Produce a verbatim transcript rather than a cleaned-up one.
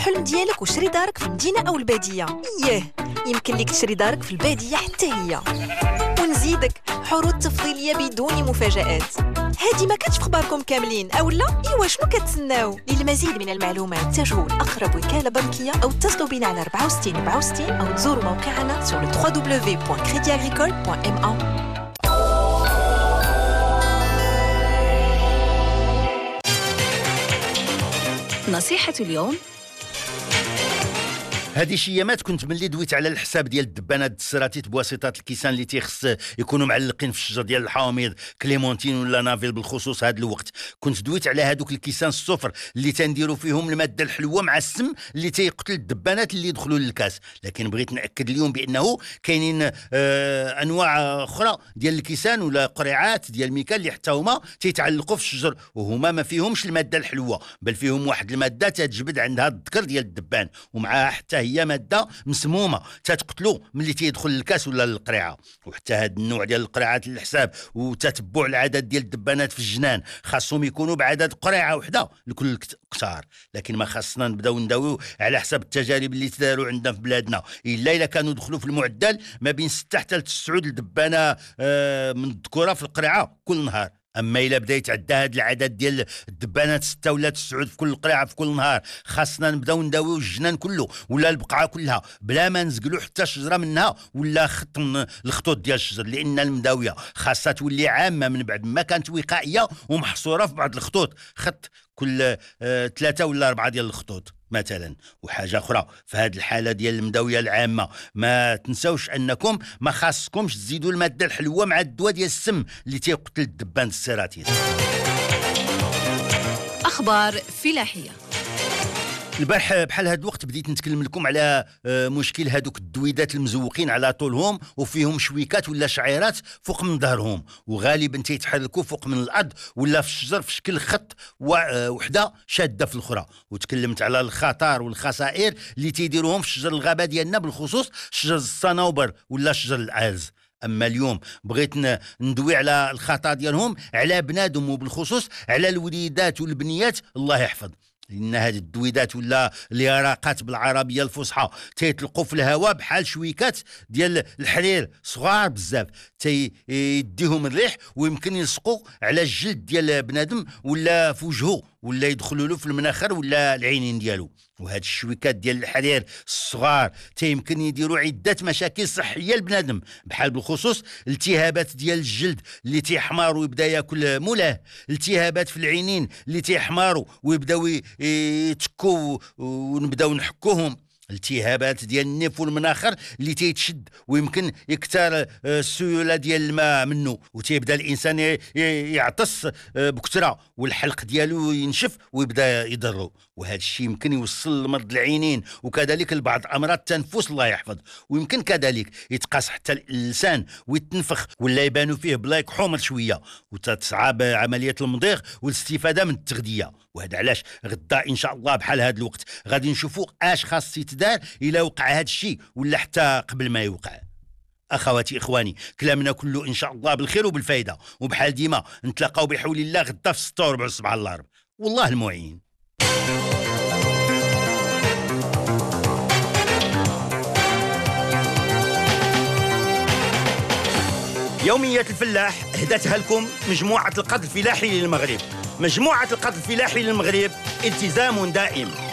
الحلم ديالك وشري دارك في المدينة أو البادية. ياه، يمكن ليك تشري دارك في البادية حتى هي. ونزيدك عروض تفضيلية بدون مفاجآت. هادي ما كانتش في خباركم كاملين أو لا؟ إيوا شنو كتسناو؟ للمزيد من المعلومات تجهوا لأقرب وكالة بنكية أو اتصلوا بنا على أربعة وستين أربعة وستين أو تزوروا موقعنا sur le w w w point crédit agricole point m a. نصيحة اليوم: هذه شي ايامات كنت ملي دويت على الحساب ديال الدبانات السراتيت بواسطه الكيسان اللي تيخص يكونوا معلقين في الشجر ديال الحواميض كليمونتين ولا نافيل بالخصوص هذا الوقت. كنت دويت على هذوك الكيسان الصفر اللي تنديروا فيهم الماده الحلوه مع السم اللي تيقتل الدبانات اللي يدخلوا للكاس. لكن بغيت ناكد اليوم بانه كاينين آه انواع اخرى ديال الكيسان ولا قريعات ديال الميكال اللي حتى هما تيتعلقوا في الشجر وهما ما فيهمش الماده الحلوه، بل فيهم واحد الماده تتجبد عندها الذكر ديال الدبان ومعها حتى هي ماده مسمومه تتقتلو ملي تيدخل الكاس ولا القريعه. وحتى هذا النوع ديال القريعات للحساب وتتبع العدد ديال الدبانات في الجنان خاصهم يكونوا بعدد قريعه وحده لكل كتار. لكن ما خاصنا نبداو نداويو على حسب التجارب اللي تداروا عندنا في بلادنا، الا الا كانوا دخلوا في المعدل ما بين ستة حتى لتسعود الدبانه آه من الذكوره في القريعه كل نهار. اما الا بدا يتعدى هذا العدد ديال الدبانات ستة ولا تسعود في كل قريعه في كل نهار، خاصنا نبداو نداويو الجنان كله ولا البقعه كلها بلا ما نزقلوا حتى شجره منها ولا خط من الخطوط ديال الشجر، لان المداويه خاصها تولي عامه من بعد ما كانت وقائيه ومحصوره في بعض الخطوط، خط كل آه ثلاثه ولا اربعه ديال الخطوط مثلا. وحاجه اخرى في هذه الحاله ديال المداويه العامه، ما تنساوش انكم ما خاصكمش تزيدوا الماده الحلوه مع الدواء ديال السم اللي تيقتل الدبان السراتيت. أخبار فلاحية. البارح بحال هاد الوقت بديت نتكلم لكم على مشكل هادوك الدويدات المزوقين على طولهم وفيهم شويكات ولا شعيرات فوق من ظهرهم، وغالبا تيتحركوا فوق من الارض ولا في الشجر في شكل خط وحده شاده في الاخرى. وتكلمت على الخطر والخسائر اللي تيديروهم في شجر الغابه ديالنا بالخصوص شجر الصنوبر ولا شجر العرز. اما اليوم بغيت ندوي على الخطا ديالهم على بنادم وبالخصوص على الوليدات والبنيات الله يحفظ، لأن هذه الدويدات ولا اليراقات بالعربية الفصحى تيطلقوا في الهواء بحال شويكات ديال الحرير صغار بزاف تيديهم الريح ويمكن يلصقوا على الجلد ديال بنادم ولا في وجهه ولا يدخلوا له في المناخر ولا العينين ديالو. وهاد الشويكات ديال الحرير الصغار تيمكن يديروا عده مشاكل صحيه لبنادم، بحال بالخصوص التهابات ديال الجلد اللي تيحمر ويبدا ياكل مولاه، التهابات في العينين اللي تيحمروا ويبداو يتكوا ونبداو نحكوهم، التهابات ديال النف والمناخر اللي تيتشد ويمكن يكثر السيوله ديال الماء منه وتيبدا الانسان يعطس بكثره والحلق ديالو ينشف ويبدا يضرو. وهذا الشيء يمكن يوصل لمرض العينين وكذلك لبعض امراض التنفس الله يحفظ. ويمكن كذلك يتقاس حتى اللسان ويتنفخ ولا يبانوا فيه بلايك حمر شويه وتتصعب عمليه المضيغ والاستفاده من التغذيه. وهذا علاش غدا ان شاء الله بحال هذا الوقت غادي نشوفوا اش خاص يتدار الى وقع هذا الشيء ولا حتى قبل ما يوقع. اخواتي اخواني، كلامنا كله ان شاء الله بالخير وبالفائده، وبحال ديما نتلاقاو بحول الله غدا في ستة وربع صباح الغرب، والله المعين. يومية الفلاح هدتها لكم مجموعة القط الفلاحي للمغرب. مجموعة القط الفلاحي للمغرب التزام دائم.